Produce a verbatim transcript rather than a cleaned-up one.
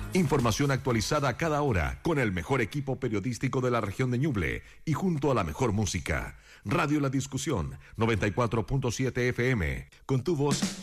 Información actualizada a cada hora con el mejor equipo periodístico de la región de Ñuble y junto a la mejor música. Radio La Discusión, noventa y cuatro punto siete F M, con tu voz